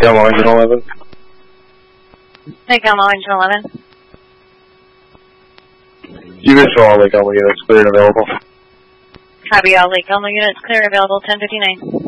Lake Elmo Engine 11. Lake Elmo Engine 11. You can show all Lake Elmo units clear and available. Copy, all Lake Elmo units clear, available 1059.